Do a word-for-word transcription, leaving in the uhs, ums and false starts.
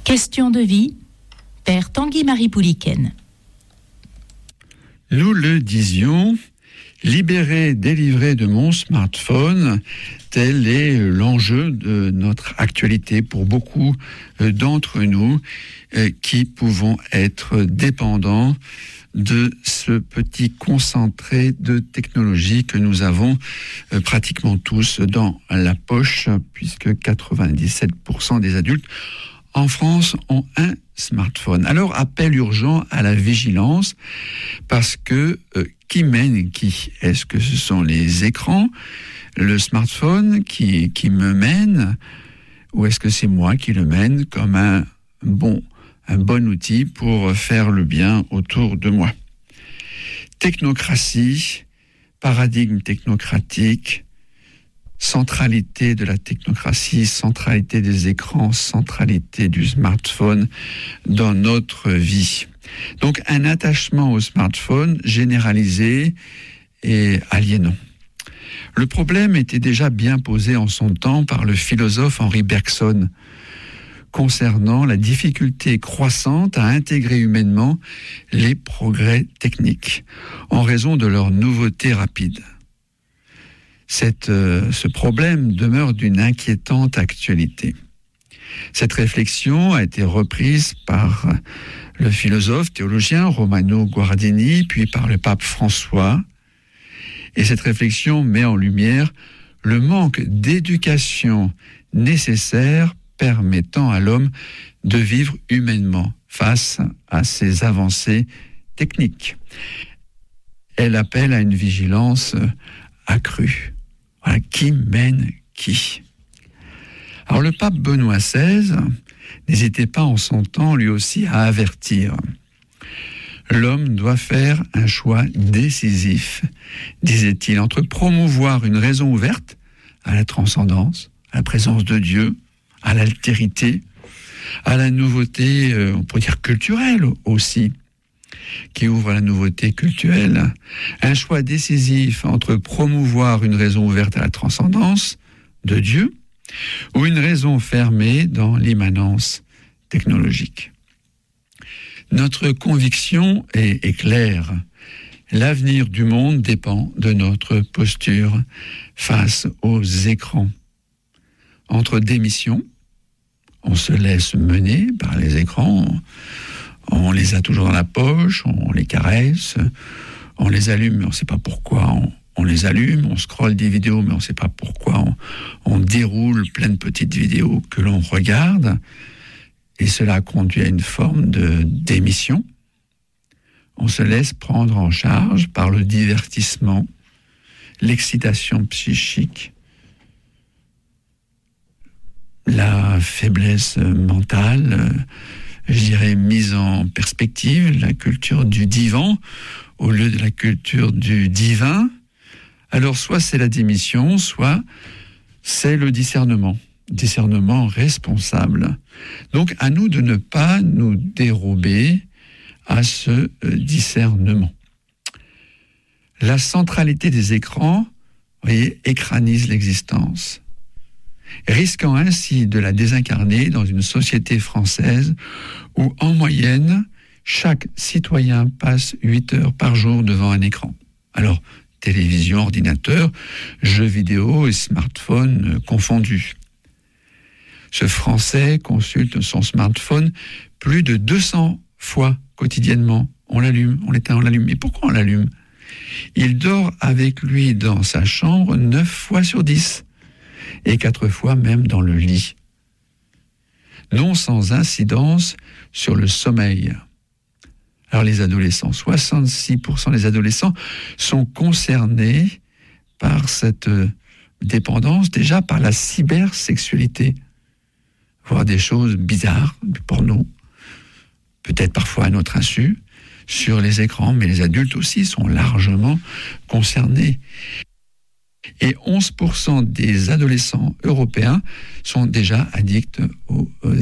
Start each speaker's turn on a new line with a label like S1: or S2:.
S1: Question de vie, Père Tanguy-Marie Pouliken.
S2: Nous le disions, libéré, délivré de mon smartphone, tel est l'enjeu de notre actualité pour beaucoup d'entre nous qui pouvons être dépendants de ce petit concentré de technologie que nous avons pratiquement tous dans la poche, puisque quatre-vingt-dix-sept pour cent des adultes en France ont un smartphone. Alors, appel urgent à la vigilance, parce que euh, qui mène qui? Est-ce que ce sont les écrans, le smartphone qui, qui me mène, ou est-ce que c'est moi qui le mène comme un bon, un bon outil pour faire le bien autour de moi? Technocratie, paradigme technocratique, centralité de la technocratie, centralité des écrans, centralité du smartphone dans notre vie. Donc un attachement au smartphone généralisé et aliénant. Le problème était déjà bien posé en son temps par le philosophe Henri Bergson concernant la difficulté croissante à intégrer humainement les progrès techniques en raison de leur nouveauté rapide. Cette, euh, ce problème demeure d'une inquiétante actualité. Cette réflexion a été reprise par le philosophe théologien Romano Guardini, puis par le pape François. Et cette réflexion met en lumière le manque d'éducation nécessaire permettant à l'homme de vivre humainement face à ces avancées techniques. Elle appelle à une vigilance accrue. Voilà, qui mène qui? Alors le pape Benoît seize n'hésitait pas en son temps lui aussi à avertir. L'homme doit faire un choix décisif, disait-il, entre promouvoir une raison ouverte à la transcendance, à la présence de Dieu, à l'altérité, à la nouveauté, euh, on pourrait dire culturelle aussi, qui ouvre à la nouveauté culturelle, un choix décisif entre promouvoir une raison ouverte à la transcendance de Dieu ou une raison fermée dans l'immanence technologique. Notre conviction est, est claire. L'avenir du monde dépend de notre posture face aux écrans. Entre démission, on se laisse mener par les écrans, on les a toujours dans la poche, on les caresse, on les allume, mais on ne sait pas pourquoi on, on les allume, on scrolle des vidéos, mais on ne sait pas pourquoi on, on déroule plein de petites vidéos que l'on regarde, et cela conduit à une forme de démission. On se laisse prendre en charge par le divertissement, l'excitation psychique, la faiblesse mentale, je dirais mise en perspective, la culture du divan au lieu de la culture du divin. Alors soit c'est la démission, soit c'est le discernement, discernement responsable. Donc à nous de ne pas nous dérober à ce discernement. La centralité des écrans, vous voyez, écranise l'existence, risquant ainsi de la désincarner dans une société française où, en moyenne, chaque citoyen passe huit heures par jour devant un écran. Alors, télévision, ordinateur, jeux vidéo et smartphone confondus. Ce Français consulte son smartphone plus de deux cents fois quotidiennement. On l'allume, on l'éteint, on l'allume. Mais pourquoi on l'allume? Il dort avec lui dans sa chambre neuf fois sur dix. Et quatre fois même dans le lit. Non sans incidence sur le sommeil. Alors les adolescents, soixante-six pour cent des adolescents sont concernés par cette dépendance, déjà par la cybersexualité. Voir des choses bizarres, du porno, peut-être parfois à notre insu, sur les écrans, mais les adultes aussi sont largement concernés. Et onze pour cent des adolescents européens sont déjà addicts aux